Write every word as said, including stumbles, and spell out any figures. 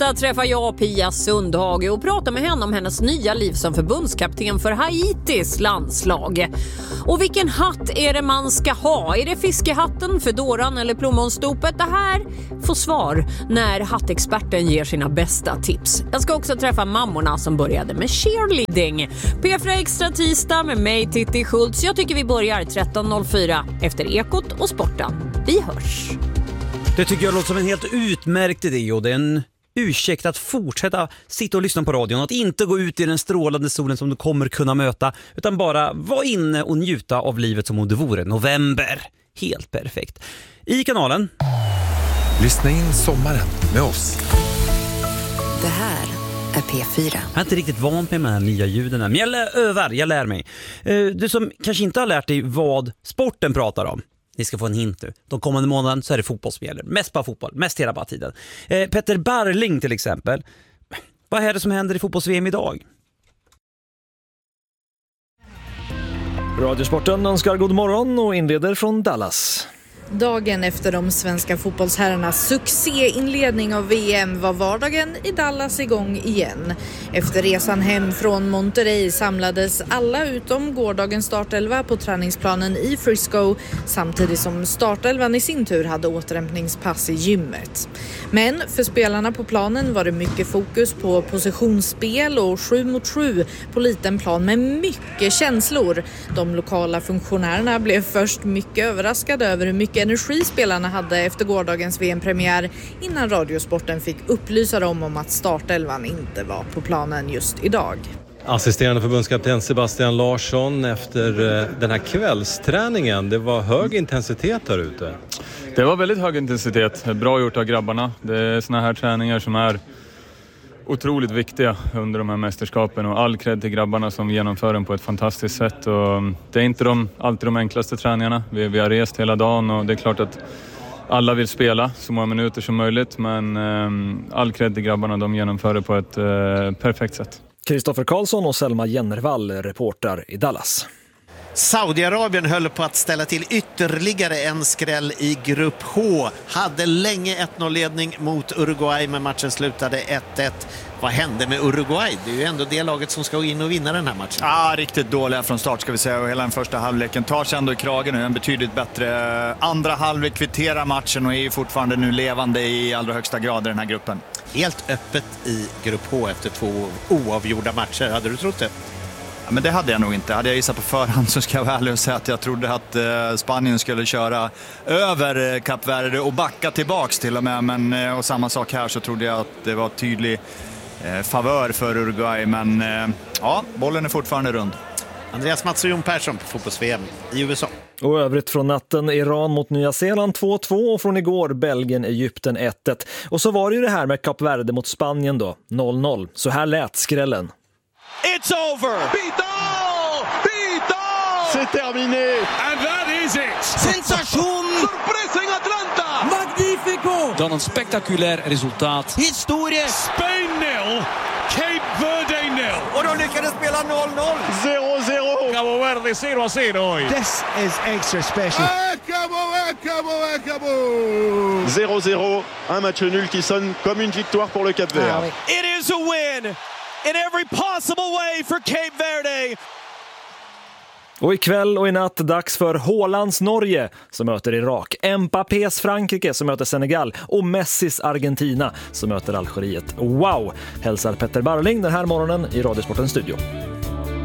onsdag träffar jag Pia Sundhage och pratar med henne om hennes nya liv som förbundskapten för Haitis landslag. Och vilken hatt är det man ska ha? Är det fiskehatten, fedoran eller plommonstopet? Det här får svar när hattexperten ger sina bästa tips. Jag ska också träffa mammorna som började med cheerleading. P fyra Extra tisdag med mig, Titti Schultz. Jag tycker vi börjar tretton noll fyra efter Ekot och Sporten. Vi hörs. Det tycker jag låter som en helt utmärkt idé, och det är en ursäkt att fortsätta sitta och lyssna på radion, att inte gå ut i den strålande solen som du kommer kunna möta, utan bara vara inne och njuta av livet som om det vore november. Helt perfekt. I kanalen. Lyssna in sommaren med oss. Det här är P fyra. Jag är inte riktigt van med de här nya ljuden, men jag lär, övar, jag lär mig. Du som kanske inte har lärt dig vad sporten pratar om, ni ska få en hint nu. De kommande månaden så är det fotbollsspelare. Mest bara fotboll, mest hela bara tiden. Eh, Petter Barling till exempel. Vad är det som händer i fotbolls-V M idag? Radiosporten önskar god morgon och inleder från Dallas. Dagen efter de svenska fotbollsherrarnas succéinledning av V M var vardagen i Dallas igång igen. Efter resan hem från Monterrey samlades alla utom gårdagens startelva på träningsplanen i Frisco, samtidigt som startelvan i sin tur hade återhämtningspass i gymmet. Men för spelarna på planen var det mycket fokus på positionsspel och sju mot sju på liten plan med mycket känslor. De lokala funktionärerna blev först mycket överraskade över hur mycket energi spelarna hade efter gårdagens V M-premiär, innan Radiosporten fick upplysa dem om att startelvan inte var på planen just idag. Assisterande förbundskapten Sebastian Larsson efter den här kvällsträningen. Det var hög intensitet här ute. Det var väldigt hög intensitet. Bra gjort av grabbarna. Det är såna här träningar som är otroligt viktiga under de här mästerskapen, och all cred till grabbarna som genomför den på ett fantastiskt sätt. Och det är inte de, alltid de enklaste träningarna. Vi, vi har rest hela dagen och det är klart att alla vill spela så många minuter som möjligt, men eh, all cred till grabbarna, de genomför det på ett eh, perfekt sätt. Kristoffer Karlsson och Selma Jennervall, reportrar i Dallas. Saudiarabien höll på att ställa till ytterligare en skräll i grupp H. Hade länge ett noll-ledning mot Uruguay, men matchen slutade ett ett. Vad hände med Uruguay? Det är ju ändå det laget som ska in och vinna den här matchen. Ja, riktigt dåliga från start ska vi säga, och hela den första halvleken tar sig ändå i kragen nu. En betydligt bättre andra halvlek kvitterar matchen och är ju fortfarande nu levande i allra högsta grad i den här gruppen. Helt öppet i grupp H efter två oavgjorda matcher. Hade du trott det? Ja, men det hade jag nog inte. Hade jag gissat på förhand så ska jag vara ärlig och säga att jag trodde att eh, Spanien skulle köra över eh, Kap Verde och backa tillbaks till och med. Men, eh, och samma sak här, så trodde jag att det var tydlig eh, favör för Uruguay. Men eh, ja, bollen är fortfarande rund. Andreas Mats och Jon Persson på fotbolls-V M i U S A. Och övrigt från natten Iran mot Nya Zeeland två två, och från igår Belgien Egypten ett ett. Och så var det ju det här med Kap Verde mot Spanien då, noll noll. Så här lät skrällen. It's over! Vidal! Vidal! C'est terminé! And that is it! Sensation! Surprising Atlanta! Magnifico! Dan een spectaculair resultaat. Historie! Spain nil, Cape Verde nil. Och de lyckades spela noll noll. zero zero. Cabo Verde zero zero. This is extra special. Acabou, acabou, acabou! zero zero, un match nul qui sonne comme une victoire pour le Cap Verde. It is a win! In every possible way for Cape Verde. Och ikväll och i natt dags för Haalands Norge som möter Irak, Mbappés Frankrike som möter Senegal och Messis Argentina som möter Algeriet. Wow, hälsar Petter Barling den här morgonen i Radiosportens studio.